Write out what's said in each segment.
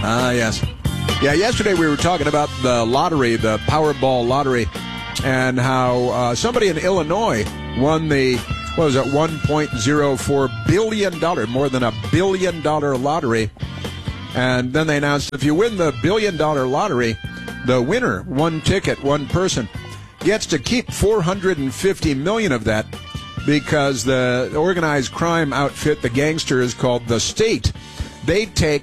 Ah, yes. Yeah, yesterday we were talking about the lottery, the Powerball lottery, and how somebody in Illinois won the, what was it, $1.04 billion, more than $1 billion lottery. And then they announced if you win the $1 billion lottery, the winner, one ticket, one person, gets to keep $450 million of that, because the organized crime outfit, the gangsters called the State, they take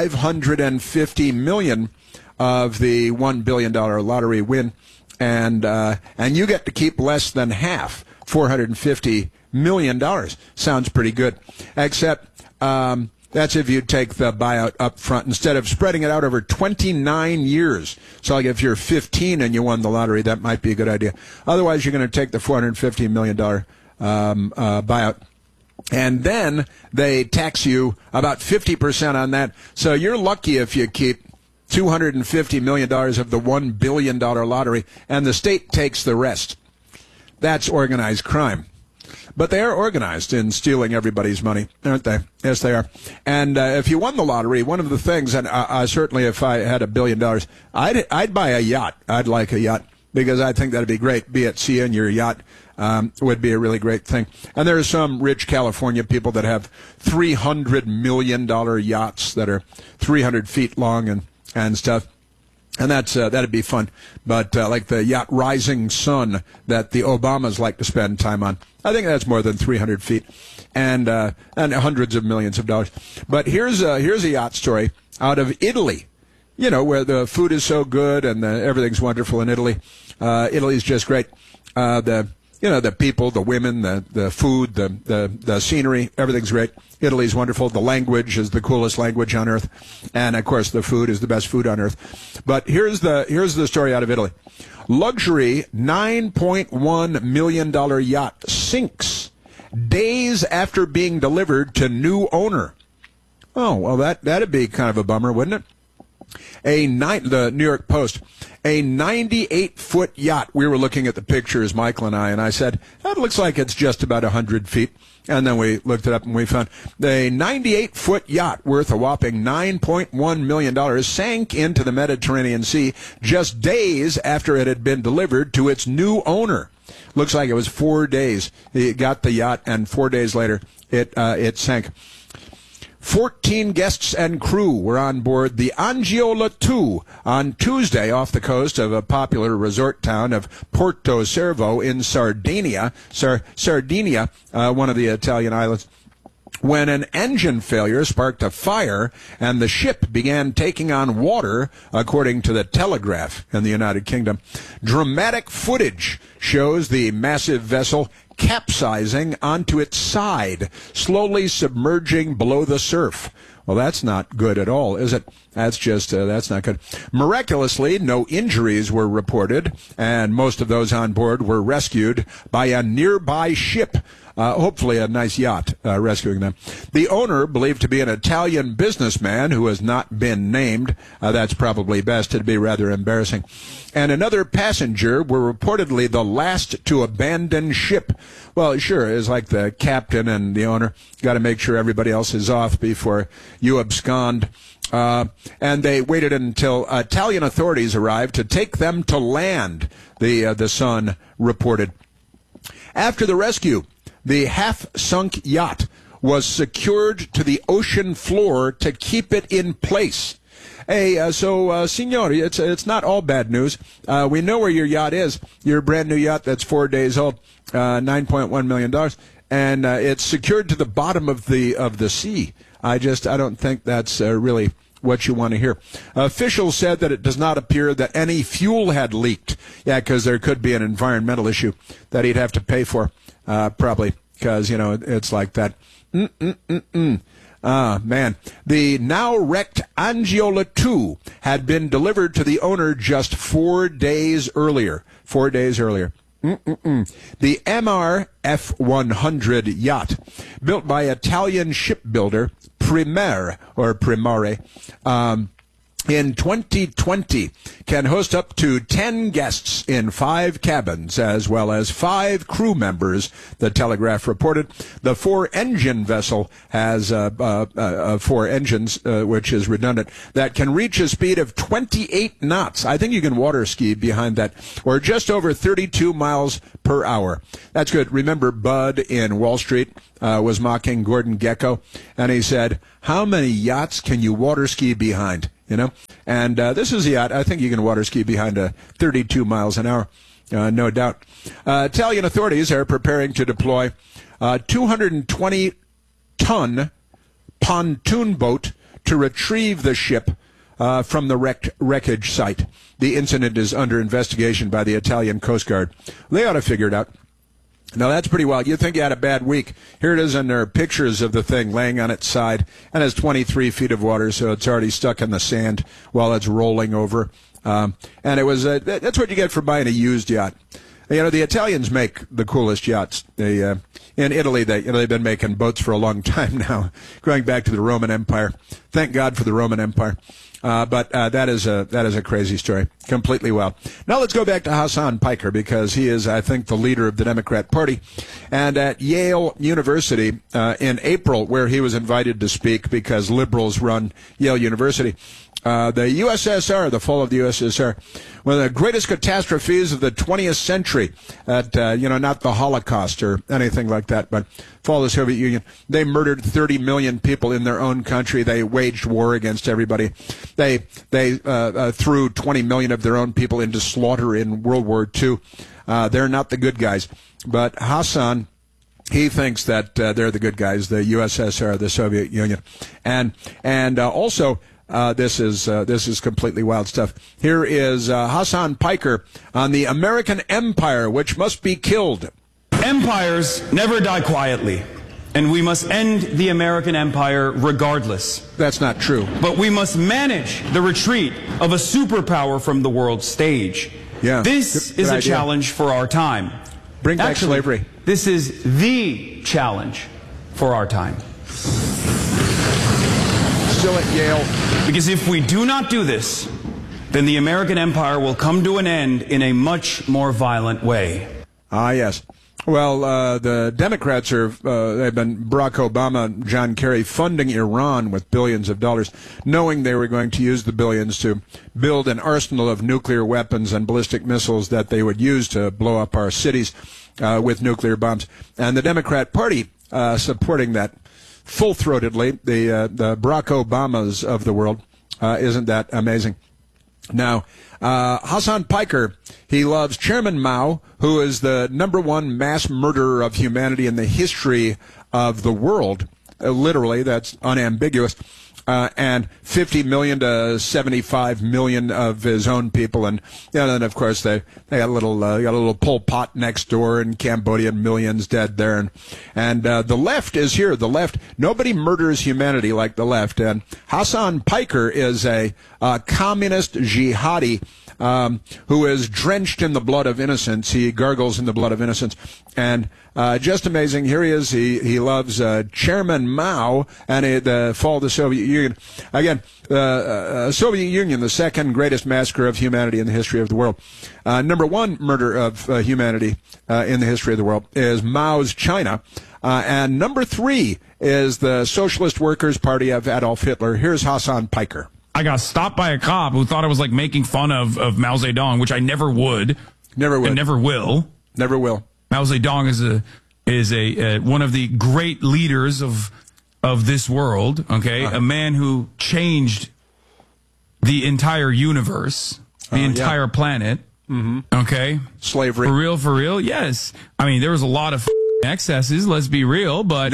$550 million of the $1 billion lottery win, and you get to keep less than half, $450 million. Sounds pretty good, except that's if you take the buyout up front instead of spreading it out over 29 years. So like if you're 15 and you won the lottery, that might be a good idea. Otherwise, you're going to take the $450 million buyout. And then they tax you about 50% on that. So you're lucky if you keep $250 million of the $1 billion lottery, and the state takes the rest. That's organized crime. But they are organized in stealing everybody's money, aren't they? Yes, they are. And if you won the lottery, one of the things, and certainly if I had $1 billion, I'd buy a yacht. I'd like a yacht, because I think that'd be great. Be at sea in your yacht would be a really great thing. And there are some rich California people that have $300 million yachts that are 300 feet long and stuff. And that'd be fun. But like the yacht Rising Sun that the Obamas like to spend time on, I think that's more than 300 feet, and hundreds of millions of dollars. But here's a yacht story out of Italy. You know, where the food is so good and everything's wonderful in Italy. Italy's just great. The people, the women, the food, the scenery, everything's great. Italy's wonderful. The language is the coolest language on earth. And of course the food is the best food on earth. But here's the story out of Italy. Luxury $9.1 million yacht sinks days after being delivered to new owner. Oh, well that'd be kind of a bummer, wouldn't it? The New York Post, a 98-foot yacht. We were looking at the pictures, Michael and I said, that looks like it's just about 100 feet. And then we looked it up and we found the 98-foot yacht worth a whopping $9.1 million sank into the Mediterranean Sea just days after it had been delivered to its new owner. Looks like it was 4 days. He got the yacht, and 4 days later it sank. 14 guests and crew were on board the Angiola II on Tuesday off the coast of a popular resort town of Porto Cervo in Sardinia, one of the Italian islands, when an engine failure sparked a fire and the ship began taking on water, according to the Telegraph in the United Kingdom. Dramatic footage shows the massive vessel capsizing onto its side, slowly submerging below the surf. Well, that's not good at all, is it? That's not good. Miraculously, no injuries were reported, and most of those on board were rescued by a nearby ship. Hopefully a nice yacht rescuing them. The owner, believed to be an Italian businessman who has not been named, that's probably best, it'd be rather embarrassing, and another passenger were reportedly the last to abandon ship. Well, sure, it's like the captain and the owner got to make sure everybody else is off before you abscond. And they waited until Italian authorities arrived to take them to land, the Sun reported. After the rescue, the half-sunk yacht was secured to the ocean floor to keep it in place. Hey, signori, it's not all bad news. We know where your yacht is. Your brand new yacht that's 4 days old, $9.1 million, and it's secured to the bottom of the sea. I don't think that's really what you want to hear. Officials said that it does not appear that any fuel had leaked. Yeah, because there could be an environmental issue that he'd have to pay for, probably, because, it's like that. Man. The now wrecked Angiola II had been delivered to the owner just 4 days earlier. 4 days earlier. The MR F100 yacht, built by Italian shipbuilder Primare, in 2020 can host up to 10 guests in 5 cabins, as well as 5 crew members, the Telegraph reported. The 4-engine vessel has 4 engines, which is redundant, that can reach a speed of 28 knots. I think you can water ski behind that, or just over 32 miles per hour. That's good. Remember, Bud in Wall Street was mocking Gordon Gekko, and he said, how many yachts can you water ski behind? You know, and this is a yacht. I think you can water ski behind 32 miles an hour, no doubt. Italian authorities are preparing to deploy a 220-ton pontoon boat to retrieve the ship from the wreckage site. The incident is under investigation by the Italian Coast Guard. They ought to figure it out. Now, that's pretty wild. You think you had a bad week. Here it is, and there are pictures of the thing laying on its side, and has 23 feet of water, so it's already stuck in the sand while it's rolling over. And it was that's what you get for buying a used yacht. You know, the Italians make the coolest yachts. They in Italy, they've been making boats for a long time now, going back to the Roman Empire. Thank God for the Roman Empire. But that is a crazy story. Completely wild. Now let's go back to Hasan Piker, because he is, I think, the leader of the Democrat Party. And at Yale University in April, where he was invited to speak because liberals run Yale University, the USSR, the fall of the USSR, one of the greatest catastrophes of the 20th century. Not the Holocaust or anything like that, but fall of the Soviet Union. They murdered 30 million people in their own country. They waged war against everybody. They threw 20 million of their own people into slaughter in World War II. They're not the good guys. But Hasan, he thinks that they're the good guys, the USSR, the Soviet Union, and also. This is completely wild stuff. Here is Hasan Piker on the American Empire, which must be killed. Empires never die quietly, and we must end the American empire regardless. That's not true. But we must manage the retreat of a superpower from the world stage. Yeah. This is a challenge for our time. Bring back slavery. This is the challenge for our time. Still at Yale. Because if we do not do this, then the American empire will come to an end in a much more violent way. Ah, yes. Well, the Democrats they've been Barack Obama, John Kerry, funding Iran with billions of dollars, knowing they were going to use the billions to build an arsenal of nuclear weapons and ballistic missiles that they would use to blow up our cities with nuclear bombs. And the Democrat Party supporting that full-throatedly, the Barack Obamas of the world. Isn't that amazing? Now, Hasan Piker, he loves Chairman Mao, who is the #1 mass murderer of humanity in the history of the world. Literally, that's unambiguous. And 50 million to 75 million of his own people, and then of course they got a little Pol Pot next door in Cambodia, millions dead there, and the left is here. The left, nobody murders humanity like the left, and Hasan Piker is a communist jihadi. Who is drenched in the blood of innocence. He gargles in the blood of innocence. And just amazing. Here he is. He loves Chairman Mao and the fall of the Soviet Union. Again, Soviet Union, the second greatest massacre of humanity in the history of the world. #1 murder of humanity in the history of the world is Mao's China. And #3 is the Socialist Workers' Party of Adolf Hitler. Here's Hasan Piker. I got stopped by a cop who thought I was like making fun of Mao Zedong, which I never would. Never would. And never will. Never will. Mao Zedong is one of the great leaders of this world, okay? A man who changed the entire universe, the entire planet, okay? Slavery. For real? Yes. I mean, there was a lot of excesses, let's be real, but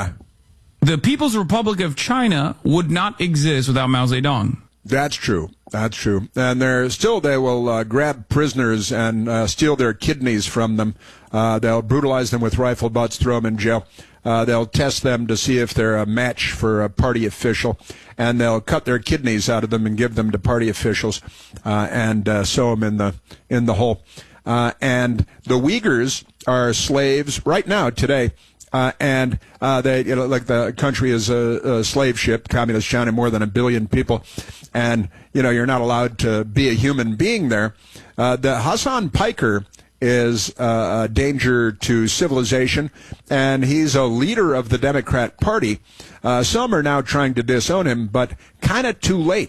the People's Republic of China would not exist without Mao Zedong. That's true. That's true. And they will grab prisoners and steal their kidneys from them. They'll brutalize them with rifle butts, throw them in jail. They'll test them to see if they're a match for a party official, and they'll cut their kidneys out of them and give them to party officials and sew them in the hole. And the Uyghurs are slaves right now, today, and they, like the country is a slave ship, communist China, more than 1 billion people, and you're not allowed to be a human being there. The Hasan Piker is a danger to civilization, and he's a leader of the Democrat Party. Some are now trying to disown him, but kind of too late,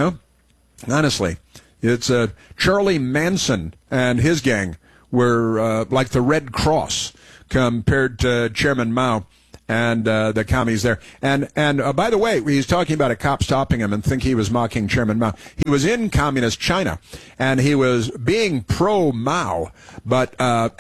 honestly. It's Charlie Manson and his gang were like the Red Cross compared to Chairman Mao and the commies there. And by the way, he's talking about a cop stopping him and think he was mocking Chairman Mao. He was in communist China, and he was being pro-Mao, but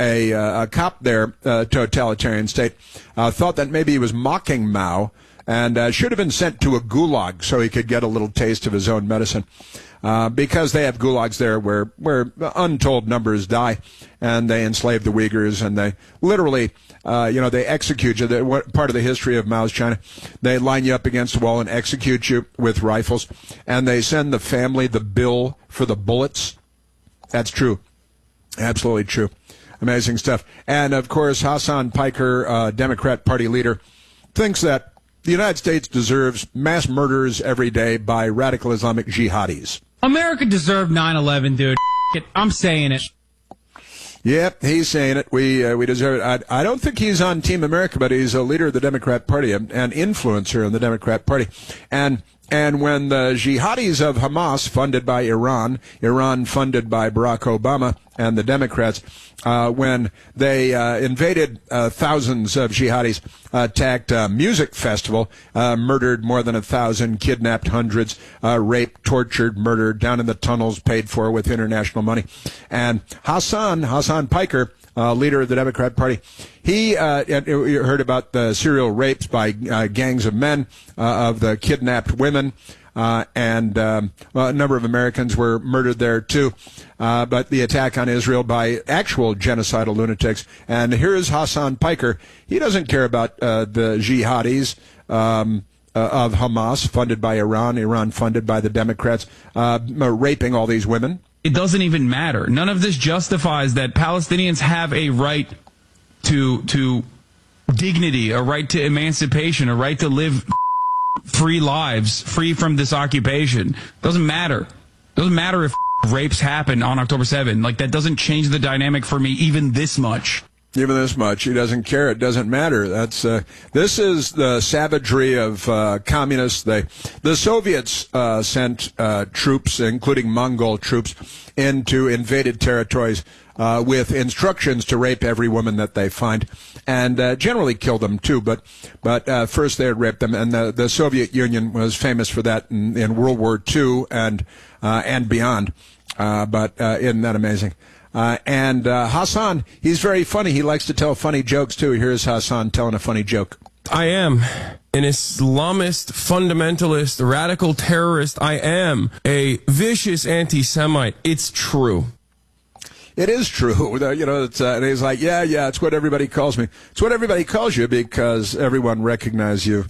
a cop there, totalitarian state, thought that maybe he was mocking Mao and should have been sent to a gulag so he could get a little taste of his own medicine. Because they have gulags there where untold numbers die, and they enslave the Uyghurs, and they literally, they execute you. Part of the history of Mao's China, they line you up against a wall and execute you with rifles, and they send the family the bill for the bullets. That's true. Absolutely true. Amazing stuff. And, of course, Hasan Piker, Democrat Party leader, thinks that the United States deserves mass murders every day by radical Islamic jihadis. America deserved 9/11, dude. I'm saying it. Yep, he's saying it. We deserve it. I don't think he's on Team America, but he's a leader of the Democrat Party, an influencer in the Democrat Party. And when the jihadis of Hamas, funded by Iran funded by Barack Obama and the Democrats, when they invaded thousands of jihadis, attacked a music festival, murdered more than 1,000, kidnapped hundreds, raped, tortured, murdered, down in the tunnels, paid for with international money. And Hasan Piker, leader of the Democrat Party, he heard about the serial rapes by gangs of men of the kidnapped women. And a number of Americans were murdered there, too. But the attack on Israel by actual genocidal lunatics. And here's Hasan Piker. He doesn't care about the jihadis of Hamas, funded by Iran funded by the Democrats, raping all these women. It doesn't even matter. None of this justifies that Palestinians have a right to dignity, a right to emancipation, a right to live free lives, free from this occupation. Doesn't matter. Doesn't matter if rapes happen on October 7. Like, that doesn't change the dynamic for me even this much. Even this much. He doesn't care. It doesn't matter. That's this is the savagery of communists. The Soviets sent troops, including Mongol troops, into invaded territories with instructions to rape every woman that they find, and generally kill them too. But first they had raped them, and the Soviet Union was famous for that in World War II and beyond. But isn't that amazing? And Hasan, he's very funny. He likes to tell funny jokes, too. Here's Hasan telling a funny joke. I am an Islamist, fundamentalist, radical terrorist. I am a vicious anti-Semite. It's true. It is true. And he's like, yeah, it's what everybody calls me. It's what everybody calls you because everyone recognizes you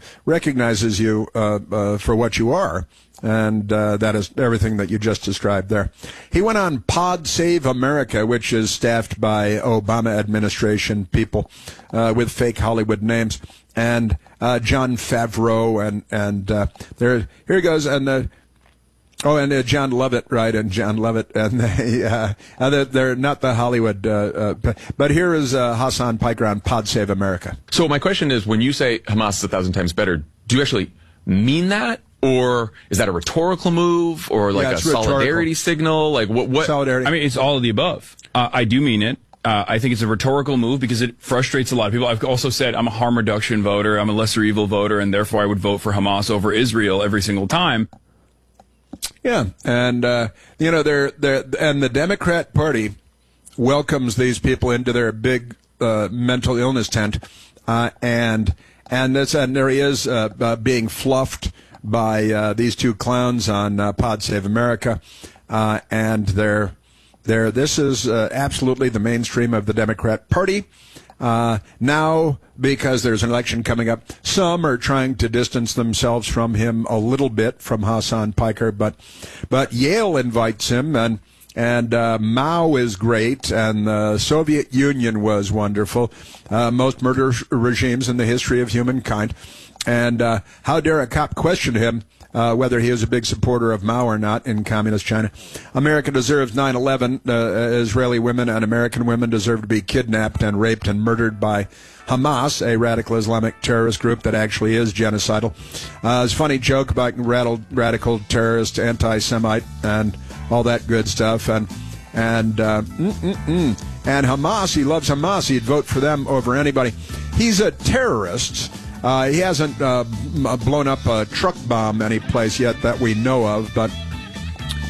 for what you are. And that is everything that you just described there. He went on Pod Save America, which is staffed by Obama administration people with fake Hollywood names, and Jon Favreau, and here he goes, and John Lovett, right? And John Lovett, and they're not the Hollywood. But here is Hasan Piker on Pod Save America. So my question is, when you say Hamas is 1,000 times better, do you actually mean that? Or is that a rhetorical move, or like a solidarity signal? Like what? Solidarity. I mean, it's all of the above. I do mean it. I think it's a rhetorical move because it frustrates a lot of people. I've also said I'm a harm reduction voter. I'm a lesser evil voter, and therefore I would vote for Hamas over Israel every single time. Yeah, and and the Democrat Party welcomes these people into their big mental illness tent, and there he is being fluffed by these two clowns on Pod Save America, and this is absolutely the mainstream of the Democrat Party. Now, because there's an election coming up, some are trying to distance themselves from him a little bit, from Hasan Piker, but Yale invites him, and And Mao is great, and the Soviet Union was wonderful. Most murder regimes in the history of humankind. And how dare a cop question him whether he is a big supporter of Mao or not in communist China. America deserves 9/11. Israeli women and American women deserve to be kidnapped and raped and murdered by Hamas, a radical Islamic terrorist group that actually is genocidal. It's a funny joke about radical terrorist, anti-Semite, and all that good stuff. And Hamas, he loves Hamas. He'd vote for them over anybody. He's a terrorist. He hasn't blown up a truck bomb any place yet that we know of, but